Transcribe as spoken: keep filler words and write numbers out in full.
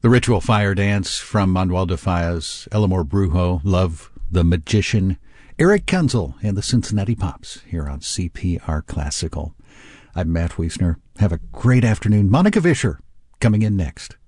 The Ritual Fire Dance from Manuel de Falla's El Amor Brujo, Love the Magician, Eric Kenzel and the Cincinnati Pops here on C P R Classical. I'm Matt Wiesner. Have a great afternoon. Monica Vischer coming in next.